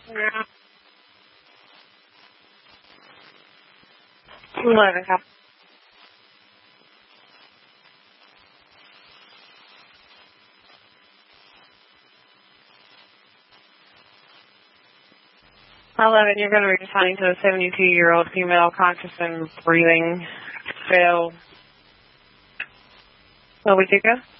Yeah. 11 ครับ 11, you're going to be responding to a 72-year-old female conscious and breathing. Fail. What would you go?